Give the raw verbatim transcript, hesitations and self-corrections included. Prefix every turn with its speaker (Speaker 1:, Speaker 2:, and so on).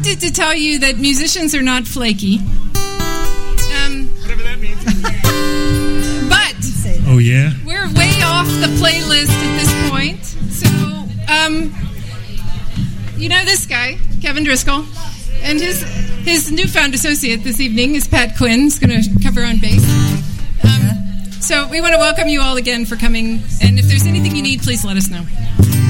Speaker 1: wanted to tell you that musicians are not flaky. Um,
Speaker 2: Whatever that means.
Speaker 1: But
Speaker 3: Oh, yeah?
Speaker 1: we're way off the playlist at this point. So, um, you know this guy, Kevin Driscoll, and his his newfound associate this evening is Pat Quinn, who's going to cover on bass. Um, so we want to welcome you all again for coming, and if there's anything you need, please let us know.